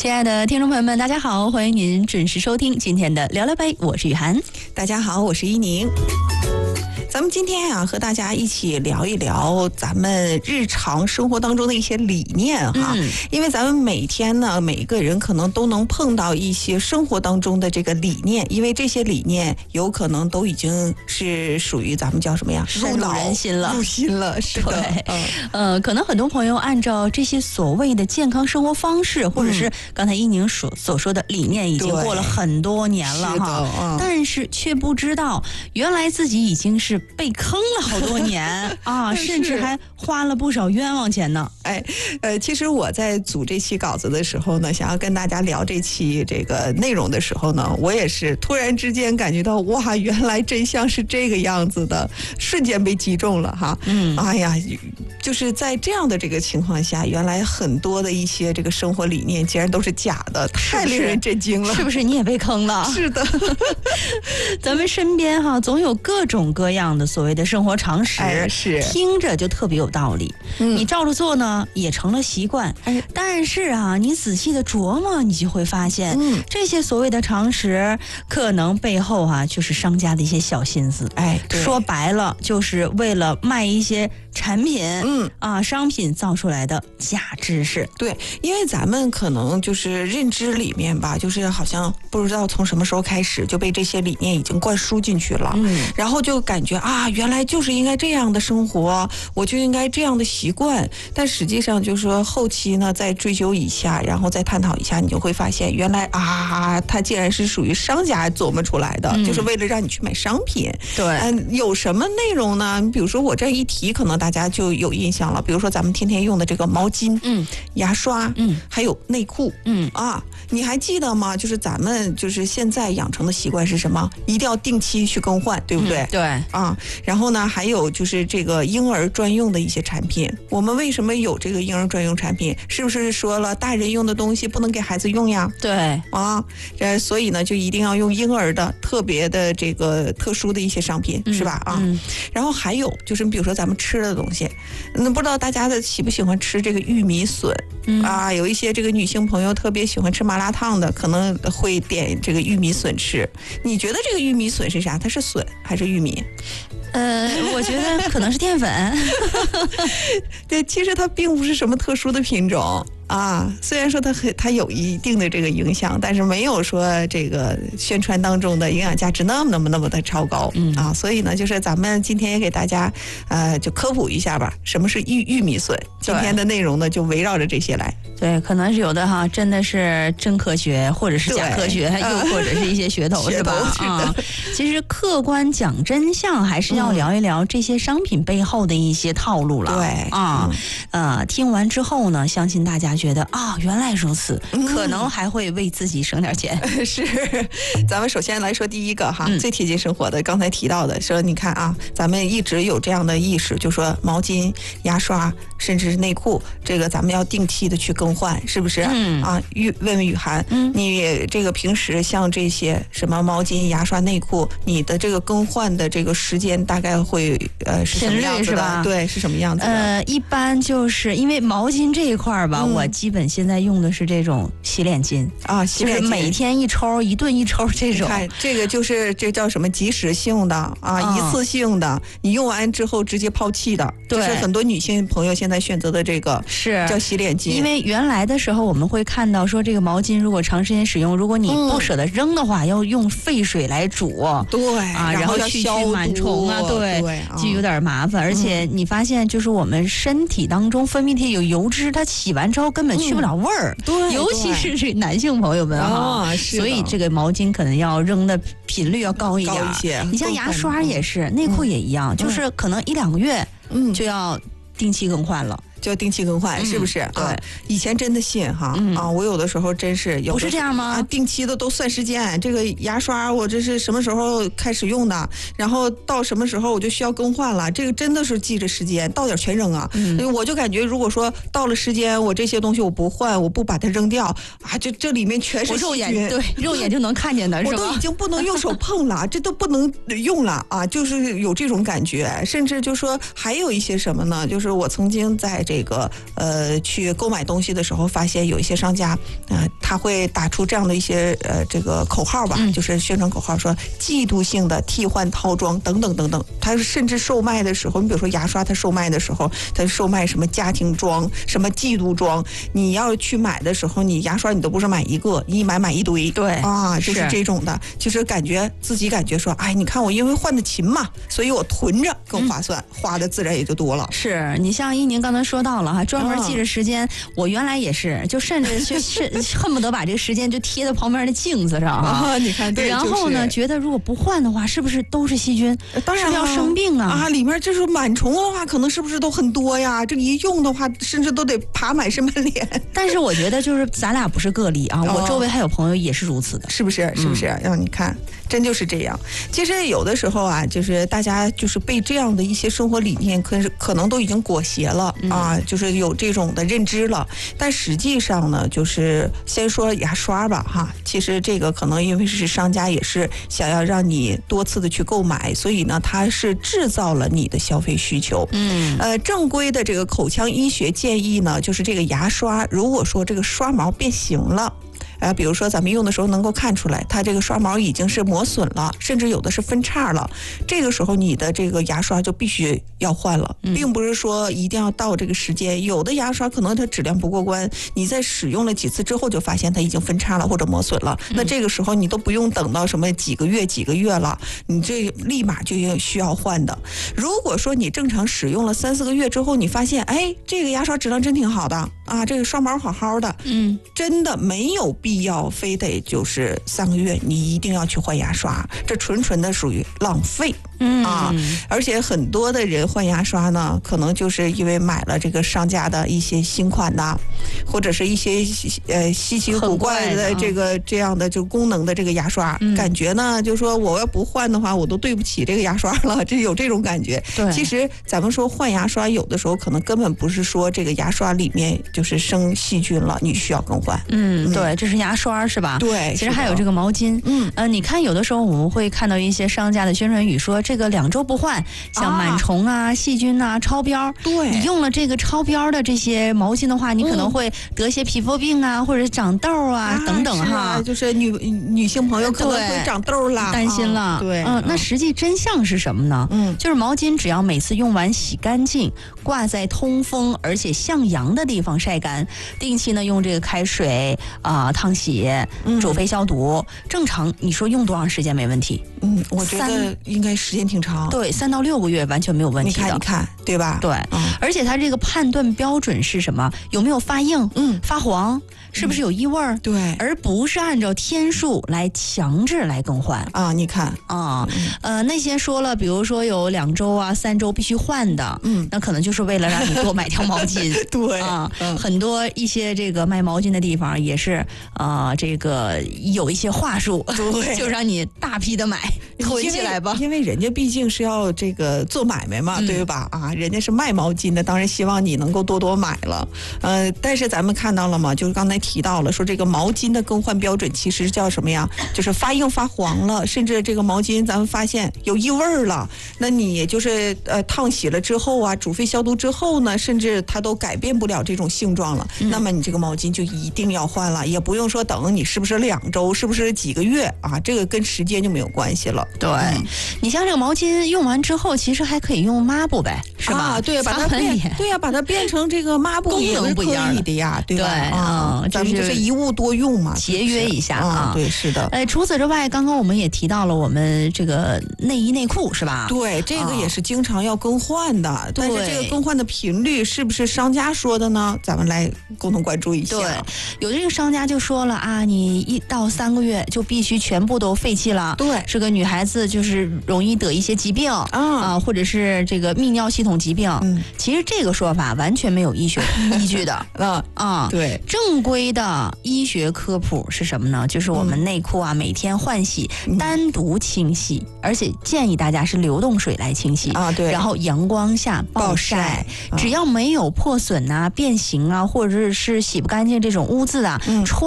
亲爱的听众朋友们，大家好，欢迎您准时收听今天的聊聊呗，我是雨涵。 大家好，我是依宁。咱们今天和大家一起聊一聊咱们日常生活当中的一些理念哈。因为咱们每天呢，每一个人可能都能碰到一些生活当中的这个理念，因为这些理念有可能都已经是属于咱们叫什么呀？ 深入人心了， 入心了，是的。 对，可能很多朋友按照这些所谓的健康生活方式，或者是刚才依宁所说的理念，已经过了很多年了哈，但是却不知道原来自己已经是被坑了好多年啊，甚至还花了不少冤枉钱呢。 其实我在组这期稿子的时候呢，想要跟大家聊这期这个内容的时候呢，我也是突然之间感觉到，哇，原来真相是这个样子的，瞬间被击中了哈。哎呀，就是在这样的这个情况下，原来很多的一些这个生活理念竟然都是假的，太令人震惊了。 是不是你也被坑了？ 是的。 咱们身边总有各种各样的所谓的生活常识， 是听着就特别有道理。你照着做呢，也成了习惯。但是你仔细的琢磨，你就会发现，这些所谓的常识，可能背后就是商家的一些小心思。说白了，就是为了卖一些产品，商品造出来的假知识。 对，因为咱们可能就是认知里面吧，就是好像不知道从什么时候开始就被这些理念已经灌输进去了，然后就感觉原来就是应该这样的生活，我就应该这样的习惯。但实际上就是说后期呢，再追究一下，然后再探讨一下，你就会发现原来它竟然是属于商家琢磨出来的，就是为了让你去买商品。 对， 有什么内容呢？比如说我这一提，可能大家就有印象了。比如说咱们天天用的这个毛巾，牙刷，还有内裤，你还记得吗？就是咱们就是现在养成的习惯是什么？一定要定期去更换，对不对？ 对然后呢，还有就是这个婴儿专用的一些产品。我们为什么有这个婴儿专用产品？是不是说了大人用的东西不能给孩子用呀？ 对所以呢，就一定要用婴儿的特别的这个特殊的一些商品，是吧？然后还有就是比如说咱们吃的东西，那不知道大家喜不喜欢吃这个玉米笋？有一些这个女性朋友特别喜欢吃麻辣烫的，可能会点这个玉米笋吃。你觉得这个玉米笋是啥？它是笋还是玉米？ 我觉得可能是淀粉。 对，其实它并不是什么特殊的品种。虽然说它有一定的这个影响，但是没有说这个宣传当中的营养价值那么的超高。所以呢，就是咱们今天也给大家就科普一下吧，什么是玉米笋。今天的内容呢，就围绕着这些来。 对，可能是有的真的是真科学，或者是假科学，又或者是一些噱头，是吧？其实客观讲真相，还是要聊一聊这些商品背后的一些套路了。 对， 听完之后呢，相信大家觉得原来如此，可能还会为自己省点钱。 是，咱们首先来说第一个最贴近生活的，刚才提到的，说你看咱们一直有这样的意识，就说毛巾、牙刷，甚至是内裤，这个咱们要定期的去更换，是不是？问问雨涵，你这个平时像这些什么毛巾、牙刷、内裤，你的这个更换的这个时间大概会是什么样子的？对，是什么样子的？ 一般就是因为毛巾这一块吧，我基本现在用的是这种洗脸巾洗脸巾，就是每天一抽，一顿一抽这种。 看这个就是这叫什么即时性的一次性的，你用完之后直接抛弃的。对，就是很多女性朋友现在选择的这个是叫洗脸巾。 因为原来的时候我们会看到说，这个毛巾如果长时间使用，如果你不舍得扔的话，要用沸水来煮。 对然后去螨虫就有点麻烦。而且你发现就是我们身体当中分泌的有油脂，它洗完之后根本去不了味儿。对，尤其是这男性朋友们所以这个毛巾可能要扔的频率要高一点。你像牙刷也是，内裤也一样，就是可能1-2个月就要定期更换了。 就要定期更换，是不是？对，以前真的信我有的时候真是有。 不是这样吗？ 定期的都算时间。这个牙刷我这是什么时候开始用的，然后到什么时候我就需要更换了，这个真的是记着时间，到点全扔我就感觉如果说到了时间，我这些东西我不换，我不把它扔掉这里面全是细菌， 肉眼就能看见的，是吧？ 我都已经不能用手碰了，这都不能用了就是有这种感觉。甚至就说还有一些什么呢？就是我曾经在这个去购买东西的时候，发现有一些商家他他会打出这样的一些这个口号吧，就是宣传口号说季度性的替换套装等等等等。他甚至售卖的时候，你比如说牙刷，他售卖的时候，他售卖什么家庭装、什么季度装，你要去买的时候，你牙刷你都不是买一个，你买一堆， 对啊，就是这种的，就是自己感觉说，哎，你看我因为换的勤嘛，所以我囤着更划算，花的自然也就多了。 是你像依宁刚才说到了哈，专门记着时间，我原来也是，就甚至是恨不得把这个时间就贴在旁边的镜子上啊， 你看，对， 然后呢，觉得如果不换的话，是不是都是细菌？ 当然是不是要生病啊？ 里面就是螨虫的话，可能是不是都很多呀？这一用的话，甚至都得爬满身满脸。 但是我觉得就是咱俩不是个例啊，我周围还有朋友也是如此的， 是不是？是不是？让你看，真就是这样。其实有的时候啊，就是大家就是被这样的一些生活理念，可能都已经裹挟了啊，就是有这种的认知了。但实际上呢，就是先说牙刷吧哈，其实这个可能因为是商家也是想要让你多次的去购买，所以呢，它是制造了你的消费需求。正规的这个口腔医学建议呢，就是这个牙刷，如果说这个刷毛变形了。比如说咱们用的时候能够看出来，它这个刷毛已经是磨损了，甚至有的是分叉了。这个时候你的这个牙刷就必须要换了，并不是说一定要到这个时间。有的牙刷可能它质量不过关，你在使用了几次之后就发现它已经分叉了或者磨损了。那这个时候你都不用等到什么几个月了，你这立马就需要换的。如果说你正常使用了3-4个月之后，你发现哎，这个牙刷质量真挺好的啊，这个刷毛好好的，真的没有必要非得就是3个月你一定要去换牙刷，这纯的属于浪费。而且很多的人换牙刷呢，可能就是因为买了这个商家的一些新款的，或者是一些稀奇古怪的这样的就功能的这个牙刷，感觉呢就说我要不换的话，我都对不起这个牙刷了，这有这种感觉。其实咱们说换牙刷，有的时候可能根本不是说这个牙刷里面就是生细菌了，你需要更换。 对，这是牙刷是吧？ 对， 其实还有这个毛巾。你看有的时候我们会看到一些商家的宣传语说这个2周不换，像螨虫啊、细菌啊、超标。 对， 你用了这个超标的这些毛巾的话，你可能会得些皮肤病啊，或者长痘啊等等哈。 就是女性朋友可能会长痘啦， 担心了。 对， 那实际真相是什么呢？就是毛巾只要每次用完洗干净，挂在通风而且向阳的地方晒干，定期呢用这个开水烫洗、煮沸消毒，正常你说用多长时间没问题？ 我觉得应该时间挺长。 对，3到6个月完全没有问题的。 你看，对吧？ 对，而且它这个判断标准是什么？有没有发硬？发黄？是不是有异味儿？ 对， 而不是按照天数来强制来更换啊！你看那些说了，比如说有2周啊、3周必须换的，那可能就是为了让你多买条毛巾。 对很多一些这个卖毛巾的地方也是这个有一些话术，就让你大批的买，囤起来吧。 因为人家毕竟是要这个做买卖嘛，对吧？人家是卖毛巾的，当然希望你能够多买了。但是咱们看到了嘛，就是刚才提到了，说这个毛巾的更换标准其实叫什么呀？就是发硬发黄了，甚至这个毛巾咱们发现有异味了，那你就是烫洗了之后啊，煮沸消毒之后呢，甚至它都改变不了这种性状了，那么你这个毛巾就一定要换了，也不用说等你是不是2周，是不是几个月啊，这个跟时间就没有关系了。 对，你像这个毛巾用完之后，其实还可以用抹布呗，是吧？ 对，把它变成这个抹布功能不一样的呀，对吧？ 咱们就是一物多用嘛， 节约一下啊。 对，是的。 除此之外，刚刚我们也提到了我们这个内衣内裤是吧？ 对，这个也是经常要更换的，但是这个更换的频率是不是商家说的呢？咱们来共同关注一下。 对，有这个商家就说了啊，你1到3个月就必须全部都废弃了。 对， 是个女孩子就是容易得一些疾病或者是这个泌尿系统疾病。其实这个说法完全没有医学依据的。 对， 正规的医学科普是什么呢？就是我们内裤每天换洗，单独清洗，而且建议大家是流动水来清洗对， 然后阳光下暴晒，只要没有破损变形或者是洗不干净这种污渍